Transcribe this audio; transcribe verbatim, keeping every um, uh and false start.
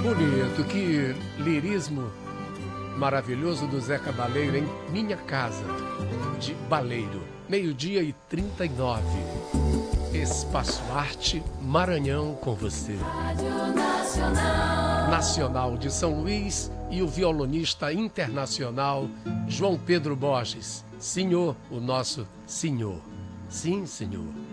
Bonito, que lirismo maravilhoso do Zé Cabaleiro em Minha Casa, de Baleiro, meio-dia e trinta e nove. Espaço Arte, Maranhão com você. Rádio Nacional. Nacional de São Luís e o violonista internacional João Pedro Borges. Senhor, o nosso Senhor. Sim, Senhor.